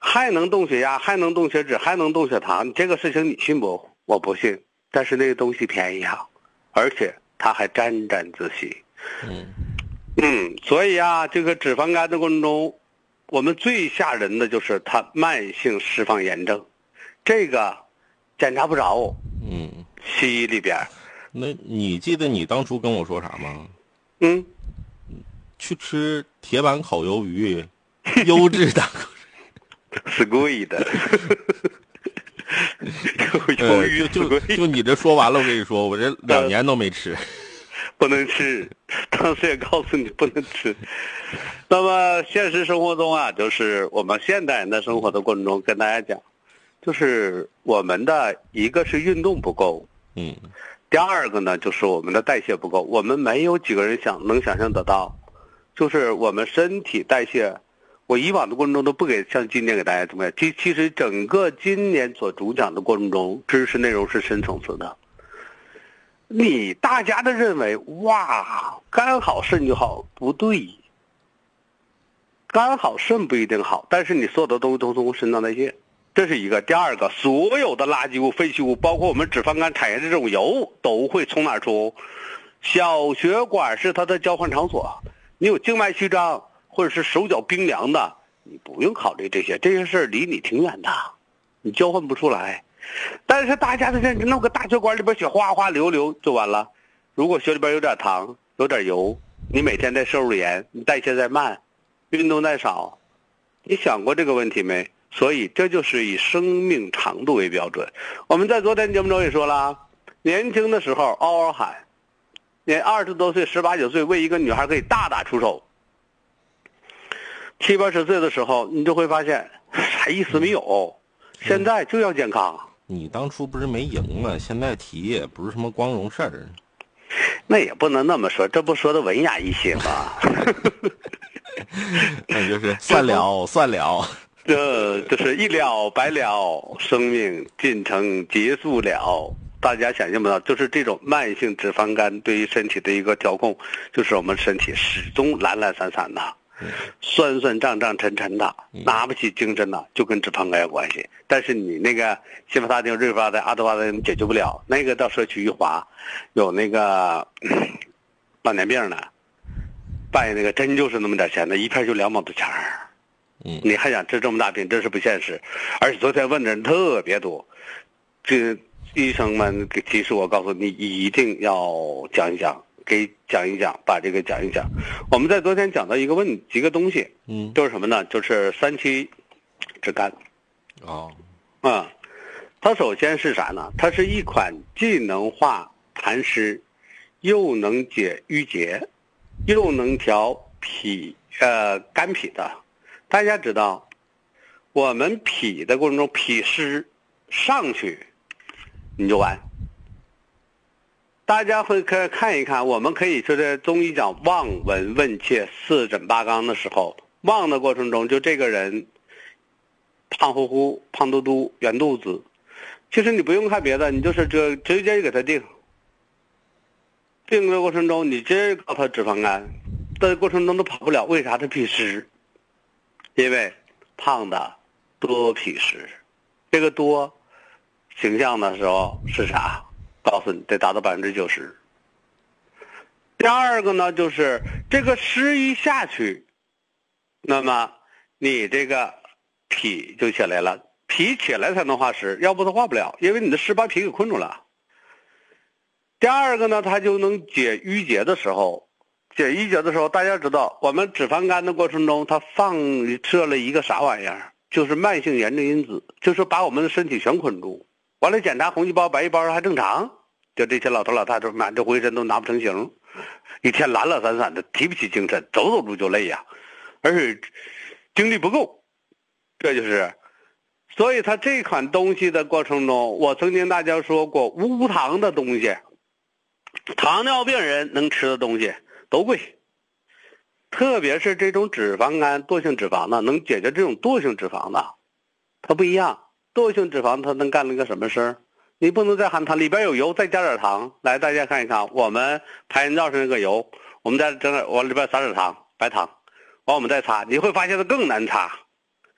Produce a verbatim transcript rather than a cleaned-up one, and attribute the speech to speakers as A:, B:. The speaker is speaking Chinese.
A: 还能动血压，还能动血脂，还能动血糖，这个事情你信不？我不信。但是那个东西便宜啊，而且它还沾沾自喜。
B: 嗯
A: 嗯，所以啊，这个脂肪肝的过程中，我们最吓人的就是它慢性释放炎症，这个检查不着。
B: 嗯，
A: 西医里边。
B: 那你记得你当初跟我说啥吗？
A: 嗯，
B: 去吃铁板烤鱿鱼，优质大口水。
A: 是故意的。
B: 呃，就就就你这说完了，我跟你说，我这两年都没吃。
A: 不能吃，当时也告诉你不能吃。那么现实生活中啊，就是我们现代人的生活的过程中，跟大家讲，就是我们的一个是运动不够，
B: 嗯，
A: 第二个呢就是我们的代谢不够。我们没有几个人想能想象得到，就是我们身体代谢。我以往的过程中都不给像今天给大家怎么样。其其实整个今年所主讲的过程中，知识内容是深层次的。你大家的认为，哇，肝好肾就好，不对。肝好肾不一定好，但是你所有的东西都通过肾脏代谢，这是一个。第二个，所有的垃圾物、废弃物，包括我们脂肪肝产生的这种油，都会从哪儿出？小血管是它的交换场所。你有静脉曲张，或者是手脚冰凉的，你不用考虑这些，这些事儿离你挺远的，你交换不出来。但是大家的认知，弄个大血管里边血哗哗流流就完了。如果血里边有点糖，有点油，你每天在摄入盐，你代谢再慢，运动再少，你想过这个问题没？所以这就是以生命长度为标准。我们在昨天节目中也说了，年轻的时候嗷嗷喊，你二十多岁、十八九岁为一个女孩可以大打出手，七八十岁的时候，你就会发现啥意思没有。现在就要健康。
B: 你当初不是没赢吗？现在提也不是什么光荣事儿。
A: 那也不能那么说，这不说的文雅一些吗？
B: 那就是算了算了，
A: 这就是一了百了，生命进程结束了。大家想象不到，就是这种慢性脂肪肝对于身体的一个调控，就是我们身体始终懒懒散散的。酸酸胀胀沉沉的，拿不起精神的，就跟脂肪肝有关系。但是你那个西法他汀、瑞法的、阿德巴的解决不了，那个到社区一划，有那个老年病的，办那个真就是那么点钱的，一片就两毛的钱儿。
B: 嗯，
A: 你还想治这么大病，真是不现实。而且昨天问的人特别多，这医生们给提示我，告诉你一定要讲一讲。给讲一讲，把这个讲一讲。我们在昨天讲到一个问几个东西，
B: 嗯，
A: 就是什么呢？就是三七治肝。
B: 哦，
A: 啊、嗯，它首先是啥呢？它是一款既能化痰湿，又能解郁结，又能调脾呃肝脾的。大家知道，我们脾的过程中，脾湿上去，你就完。大家会看看一看，我们可以说在中医讲望闻问切四诊八纲的时候，望的过程中，就这个人胖乎乎、胖嘟嘟、圆肚子，其实你不用看别的，你就是这直接给他定。定的过程中，你直接告他脂肪肝，在过程中都跑不了，为啥？他脾湿，因为胖的多脾湿，这个多形象的时候是啥？告诉你得达到百分之九十。第二个呢，就是这个湿一下去，那么你这个脾就起来了，脾起来才能化湿，要不它化不了，因为你的湿把脾给困住了。第二个呢，它就能解郁结的时候，解郁结的时候，大家知道我们脂肪肝的过程中，它放射了一个啥玩意儿，就是慢性炎症因子，就是把我们的身体全困住。完了检查红细胞白细胞还正常，就这些老头老太太满这浑身都拿不成形，一天懒懒散散的，提不起精神，走走路就累呀、啊，而且精力不够，这就是。所以他这款东西的过程中，我曾经大家说过，无糖的东西，糖尿病人能吃的东西都贵，特别是这种脂肪肝惰性脂肪的，能解决这种惰性脂肪的，它不一样。惰性脂肪它能干了个什么事儿？你不能再含糖，里边有油，再加点糖。来，大家看一看，我们拍人照上那个油，我们再整点往里边撒点糖，白糖，完我们再擦，你会发现它更难擦。